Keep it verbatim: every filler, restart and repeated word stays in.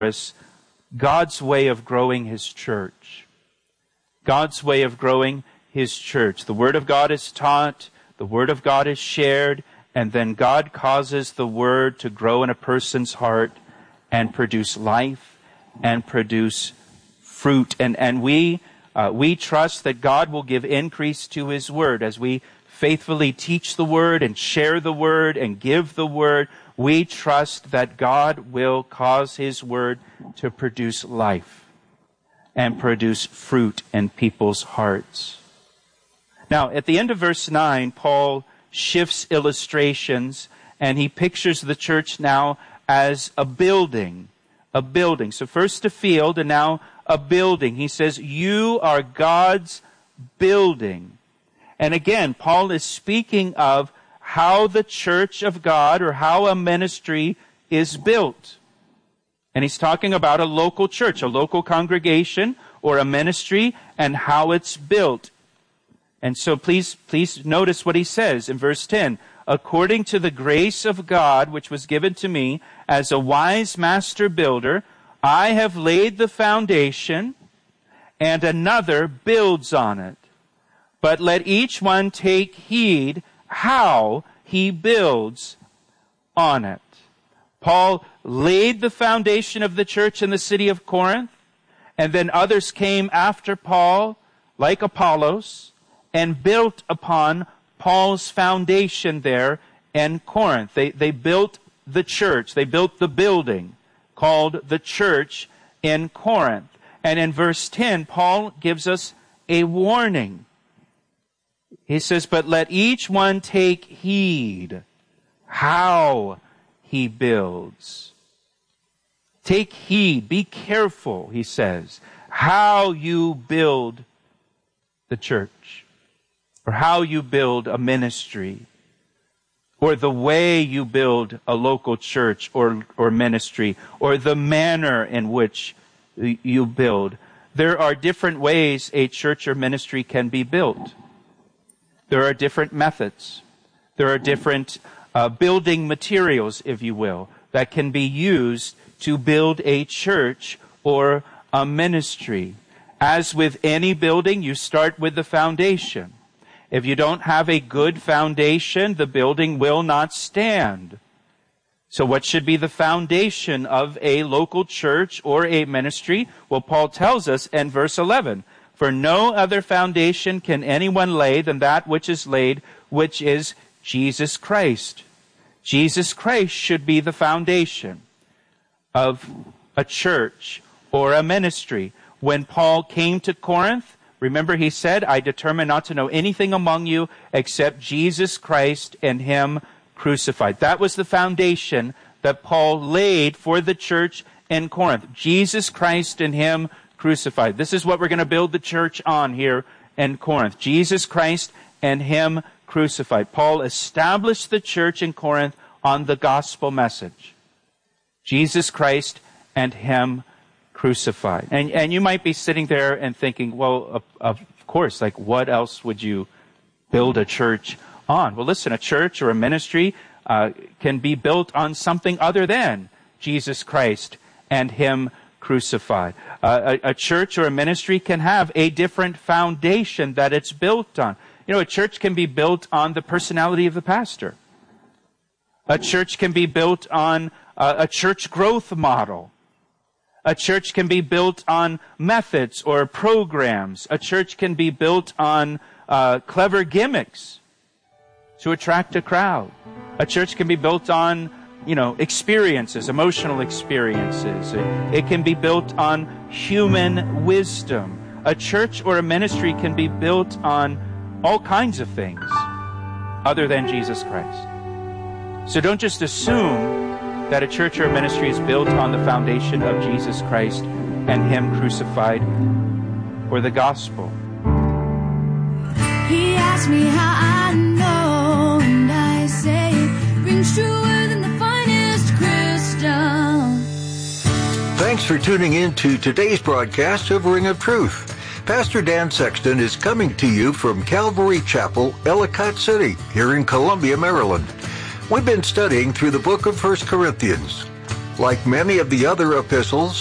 is God's way of growing His church. God's way of growing His church. The Word of God is taught, the Word of God is shared, and then God causes the Word to grow in a person's heart and produce life and produce fruit. And, and we, uh, we trust that God will give increase to His Word as we faithfully teach the Word and share the Word and give the Word. We trust that God will cause His Word to produce life and produce fruit in people's hearts. Now, at the end of verse nine, Paul shifts illustrations, and he pictures the church now as a building. A building. So first a field, and now a building. He says, you are God's building. And again, Paul is speaking of how the church of God, or how a ministry is built. And he's talking about a local church, a local congregation, or a ministry, and how it's built. And so please, please notice what he says in verse ten. According to the grace of God, which was given to me as a wise master builder, I have laid the foundation, and another builds on it. But let each one take heed how he builds on it. Paul laid the foundation of the church in the city of Corinth, and then others came after Paul, like Apollos, and built upon Paul's foundation there in Corinth. They, they built the church. They built the building called the church in Corinth. And in verse ten, Paul gives us a warning. He says, but let each one take heed how he builds. Take heed, be careful, he says, how you build the church, or how you build a ministry, or the way you build a local church or, or ministry, or the manner in which you build. There are different ways a church or ministry can be built. There are different methods. There are different uh, building materials, if you will, that can be used to build a church or a ministry. As with any building, you start with the foundation. If you don't have a good foundation, the building will not stand. So what should be the foundation of a local church or a ministry? Well, Paul tells us in verse eleven, for no other foundation can anyone lay than that which is laid, which is Jesus Christ. Jesus Christ should be the foundation of a church or a ministry. When Paul came to Corinth, remember he said, I determined not to know anything among you except Jesus Christ and Him crucified. That was the foundation that Paul laid for the church in Corinth. Jesus Christ and Him crucified. This is what we're going to build the church on here in Corinth. Jesus Christ and Him crucified. Paul established the church in Corinth on the gospel message. Jesus Christ and Him crucified. And and you might be sitting there and thinking, well, of, of course, like what else would you build a church on? Well, listen, a church or a ministry uh, can be built on something other than Jesus Christ and Him crucified. Uh, a, a church or a ministry can have a different foundation that it's built on. You know, a church can be built on the personality of the pastor. A church can be built on uh, a church growth model. A church can be built on methods or programs. A church can be built on uh, clever gimmicks to attract a crowd. A church can be built on, you know, experiences, emotional experiences. It, it can be built on human wisdom. A church or a ministry can be built on all kinds of things other than Jesus Christ. So don't just assume that a church or a ministry is built on the foundation of Jesus Christ and Him crucified or the gospel. He asked me how I know, and I say it rings truer than the finest crystal. Thanks for tuning in to today's broadcast of Ring of Truth. Pastor Dan Sexton is coming to you from Calvary Chapel, Ellicott City, here in Columbia, Maryland. We've been studying through the book of First Corinthians. Like many of the other epistles,